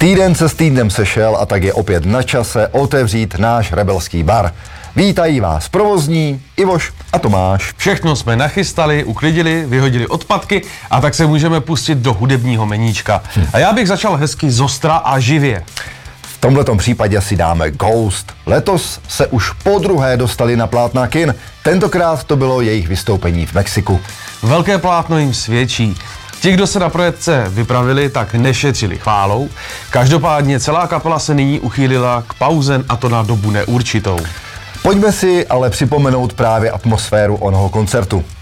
Týden se s týdnem sešel a tak je opět na čase otevřít náš rebelský bar. Vítají vás provozní, Ivoš a Tomáš. Všechno jsme nachystali, uklidili, vyhodili odpadky a tak se můžeme pustit do hudebního meníčka. A já bych začal hezky zostra a živě. V tomhletom případě si dáme Ghost. Letos se už podruhé dostali na plátna kin. Tentokrát to bylo jejich vystoupení v Mexiku. Velké plátno jim svědčí. Ti, kdo se na projekce vypravili, tak nešetřili chválou. Každopádně celá kapela se nyní uchýlila k pauze, a to na dobu neurčitou. Pojďme si ale připomenout právě atmosféru onoho koncertu.